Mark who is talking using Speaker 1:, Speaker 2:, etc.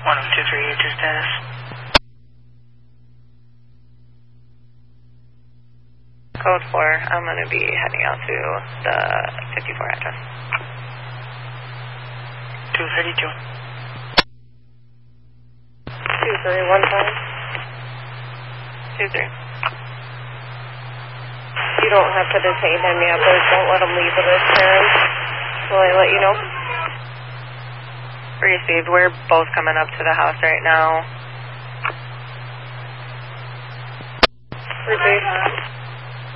Speaker 1: 1023, to status.
Speaker 2: Code 4, I'm going to be heading out to the 54 address.
Speaker 1: 232.
Speaker 2: 2315. 23.
Speaker 3: You don't have to detain him yet, but don't let him leave with his parents. Will I let you know?
Speaker 2: Received. We're both coming up to the house right now.
Speaker 3: Received.